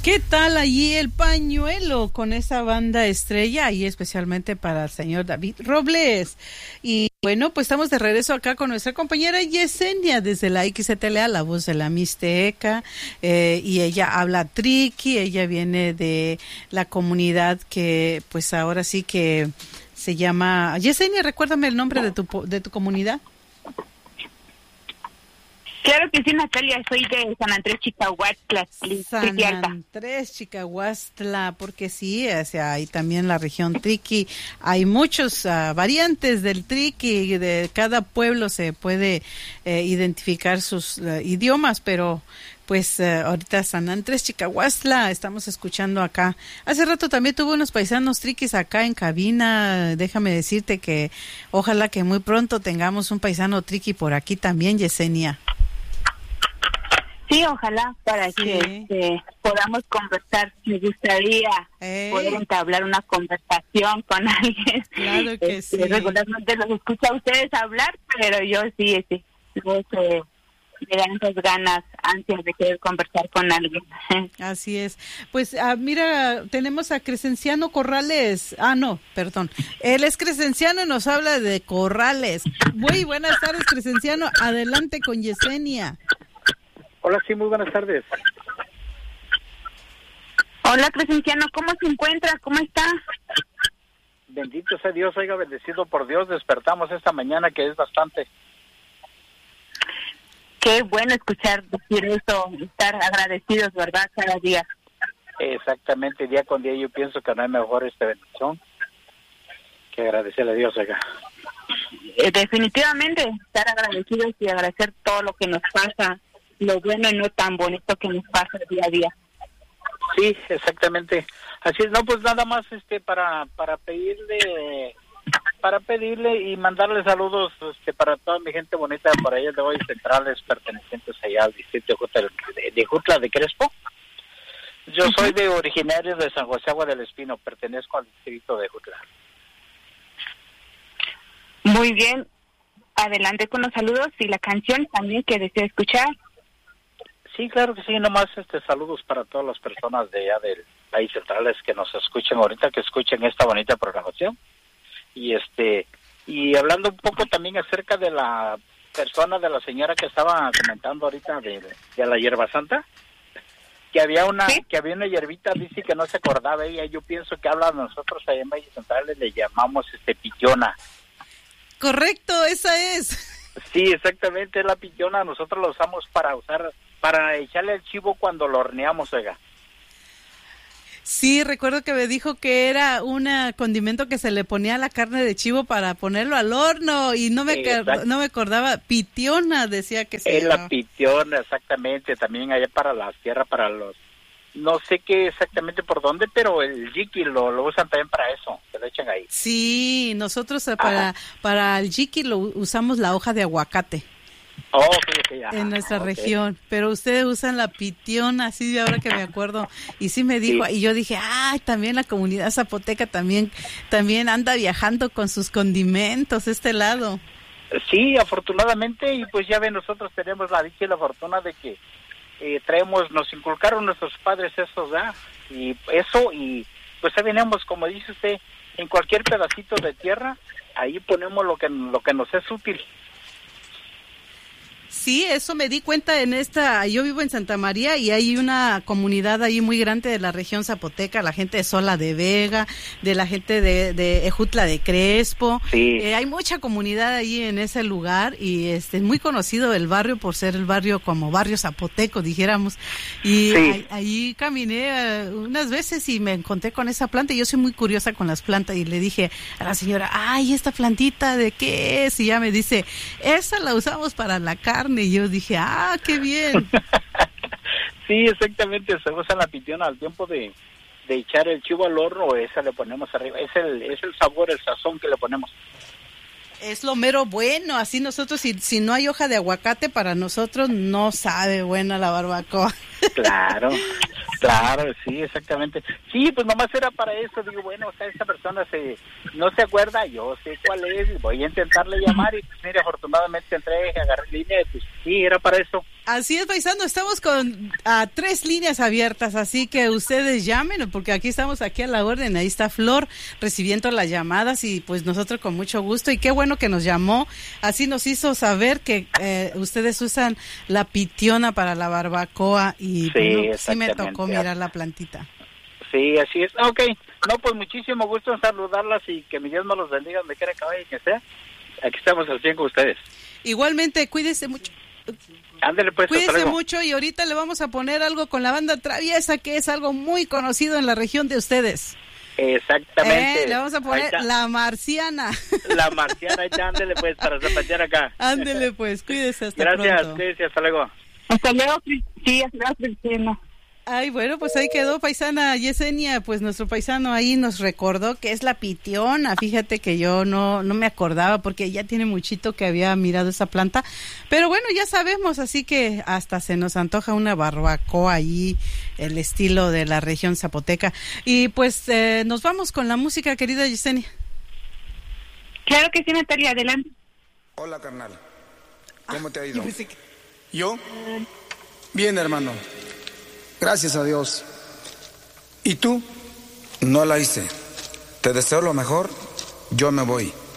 ¿Qué tal allí el pañuelo con esa banda estrella y especialmente para el señor David Robles? Y bueno, pues estamos de regreso acá con nuestra compañera Yesenia desde la XTLA, la voz de la Mixteca, y ella habla triqui, ella viene de la comunidad que pues ahora sí que se llama... Yesenia, recuérdame el nombre de tu comunidad. Claro que sí, Natalia, soy de San Andrés Chicahuastla. San Andrés Chicahuastla, porque sí, o sea, hay también la región triqui, hay muchos variantes del triqui, de cada pueblo se puede identificar sus idiomas, pero pues ahorita San Andrés Chicahuastla, estamos escuchando acá. Hace rato también tuve unos paisanos triquis acá en cabina, déjame decirte que ojalá que muy pronto tengamos un paisano triqui por aquí también, Yesenia. Sí, ojalá, para que podamos conversar. Me gustaría poder entablar una conversación con alguien. Claro que sí. Regularmente los escucho a ustedes hablar, pero yo sí, me dan esas ganas, ansias de querer conversar con alguien. Así es. Pues mira, tenemos a Crescenciano Corrales. No, perdón. Él es Crescenciano y nos habla de Corrales. Muy buenas tardes, Crescenciano. Adelante con Yesenia. Hola, sí, muy buenas tardes. Hola, Crescenciano, ¿cómo se encuentra? ¿Cómo está? Bendito sea Dios, oiga, bendecido por Dios, despertamos esta mañana, que es bastante. Qué bueno escuchar decir eso, estar agradecidos, ¿verdad? Cada día. Exactamente, día con día yo pienso que no hay mejor bendición que agradecerle a Dios, oiga. Definitivamente, estar agradecidos y agradecer todo lo que nos pasa, lo bueno y no tan bonito que nos pasa día a día. Sí, exactamente. Así es, no, pues nada más para pedirle y mandarle saludos para toda mi gente bonita por allá de hoy, centrales pertenecientes allá al distrito de Jutla de Crespo. Yo soy originario de San José Agua del Espino, pertenezco al distrito de Jutla. Muy bien, adelante con los saludos y la canción también que desea escuchar. Sí, claro que sí, nomás saludos para todas las personas de allá del país centrales que nos escuchen ahorita, que escuchen esta bonita programación. Y hablando un poco también acerca de la persona, de la señora que estaba comentando ahorita de la hierba santa, que había una hierbita, dice que no se acordaba ella. Yo pienso que habla de nosotros allá en Valles Centrales, le llamamos pillona. Correcto, esa es. Sí, exactamente, es la pillona. Nosotros la usamos para echarle al chivo cuando lo horneamos, oiga. Sí, recuerdo que me dijo que era un condimento que se le ponía a la carne de chivo para ponerlo al horno y no me acordaba. Pitiona decía que se llama. La pitiona, exactamente. También allá para las tierras, para los... No sé qué exactamente por dónde, pero el yiqui lo usan también para eso. Se lo echan ahí. Sí, nosotros para el yiqui lo usamos la hoja de aguacate. Okay. En nuestra región, pero ustedes usan la pitiona, así de ahora que me acuerdo, y sí me dijo, y yo dije, también la comunidad zapoteca también anda viajando con sus condimentos lado. Sí, afortunadamente, y pues ya ven, nosotros tenemos la dicha y la fortuna de que nos inculcaron nuestros padres eso, ¿verdad? Y eso, y pues ahí venimos, como dice usted, en cualquier pedacito de tierra, ahí ponemos lo que nos es útil. Sí, eso me di cuenta yo vivo en Santa María y hay una comunidad ahí muy grande de la región zapoteca, la gente de Sola de Vega, de la gente de Ejutla de Crespo. Sí. Hay mucha comunidad ahí en ese lugar y es muy conocido el barrio por ser el barrio como barrio zapoteco, dijéramos. Y sí. Ahí caminé unas veces y me encontré con esa planta y yo soy muy curiosa con las plantas y le dije a la señora, esta plantita, ¿de qué es? Y ella me dice, esa la usamos para la carne. Y yo dije, qué bien. Sí, exactamente, se usa la pitiona al tiempo de echar el chivo al horno, esa le ponemos arriba, es el sabor, el sazón que le ponemos. Es lo mero bueno, así nosotros, si no hay hoja de aguacate, para nosotros no sabe buena la barbacoa. Claro, sí, exactamente. Sí, pues nomás era para eso, digo, bueno, o sea, esta persona no se acuerda, yo sé cuál es, voy a intentarle llamar y pues mire, afortunadamente entré, agarré línea, pues sí, era para eso. Así es, paisano, estamos con 3 líneas abiertas, así que ustedes llamen, porque aquí estamos aquí a la orden. Ahí está Flor recibiendo las llamadas y pues nosotros con mucho gusto. Y qué bueno que nos llamó, así nos hizo saber que ustedes usan la pitiona para la barbacoa y Sí, bueno, sí me tocó exactamente. mirar la plantita. Sí, así es. Ok, no, pues muchísimo gusto en saludarlas y que mi Dios me los bendiga donde quiera que vaya y que sea. Aquí estamos al 100 con ustedes. Igualmente, cuídese mucho. Ándele pues, hasta Cuídese luego. mucho y ahorita le vamos a poner algo con la banda Traviesa, que es algo muy conocido en la región de ustedes. Exactamente. Le vamos a Ahí poner está. La Marciana. La marciana, ahí está, ándele pues, para zapatear acá. Ándele pues, cuídese hasta Gracias, pronto. cuídese, hasta luego. Hasta luego, sí, hasta luego, Cristina. Ay, bueno, pues ahí quedó, paisana Yesenia, pues nuestro paisano ahí nos recordó que es la pitiona. Fíjate que yo no me acordaba porque ya tiene muchito que había mirado esa planta, pero bueno, ya sabemos, así que hasta se nos antoja una barbacoa ahí, el estilo de la región zapoteca. Y pues nos vamos con la música, querida Yesenia. Claro que sí, Natalia, adelante. Hola, carnal. ¿Cómo te ha ido? Yo pensé que- ¿Yo? Bien, hermano. Gracias a Dios. ¿Y tú? No la hice. Te deseo lo mejor. Yo me voy.